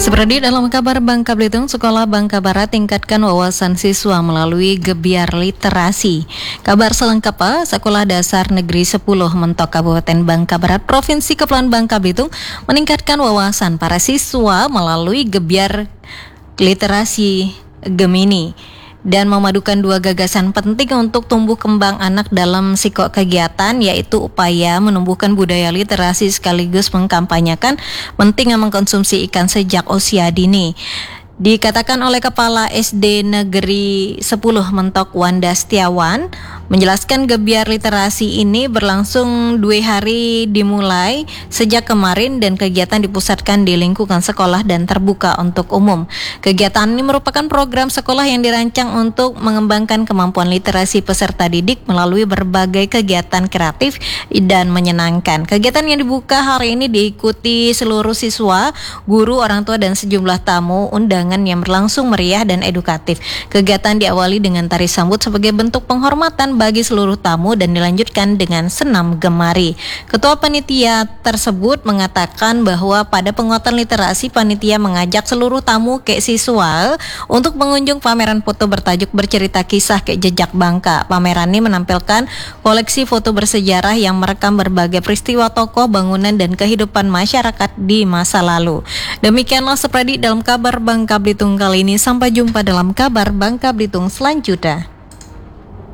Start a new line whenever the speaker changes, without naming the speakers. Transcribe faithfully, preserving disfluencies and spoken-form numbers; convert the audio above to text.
Seperti dalam kabar Bangka Belitung, Sekolah Bangka Barat tingkatkan wawasan siswa melalui gebiar literasi. Kabar selengkapnya, Sekolah Dasar Negeri sepuluh Mentok Kabupaten Bangka Barat, Provinsi Kepulauan Bangka Belitung meningkatkan wawasan para siswa melalui gebiar literasi Gemini dan memadukan dua gagasan penting untuk tumbuh kembang anak dalam sikok kegiatan, yaitu upaya menumbuhkan budaya literasi sekaligus mengkampanyekan pentingnya mengkonsumsi ikan sejak usia dini. Dikatakan oleh Kepala S D Negeri sepuluh Mentok Wanda Setiawan, menjelaskan gebiar literasi ini berlangsung dua hari dimulai sejak kemarin dan kegiatan dipusatkan di lingkungan sekolah dan terbuka untuk umum. Kegiatan ini merupakan program sekolah yang dirancang untuk mengembangkan kemampuan literasi peserta didik melalui berbagai kegiatan kreatif dan menyenangkan. Kegiatan yang dibuka hari ini diikuti seluruh siswa, guru, orang tua, dan sejumlah tamu undangan yang berlangsung meriah dan edukatif. Kegiatan diawali dengan tari sambut sebagai bentuk penghormatan bagi seluruh tamu dan dilanjutkan dengan senam gemari. Ketua panitia tersebut mengatakan bahwa pada penguatan literasi, panitia mengajak seluruh tamu ke siswa untuk mengunjung pameran foto bertajuk Bercerita Kisah Ke Jejak Bangka. Pameran ini menampilkan koleksi foto bersejarah yang merekam berbagai peristiwa tokoh, bangunan, dan kehidupan masyarakat di masa lalu. Demikianlah seperti dalam kabar Bangka Belitung kali ini. Sampai jumpa dalam kabar Bangka Belitung selanjutnya.